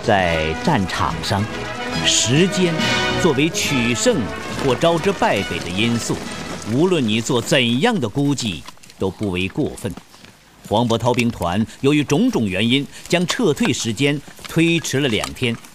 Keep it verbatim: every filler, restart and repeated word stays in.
在战场上，时间作为取胜或招之败北的因素，无论你做怎样的估计，都不为过分。黄伯韬兵团由于种种原因，将撤退时间推迟了两天。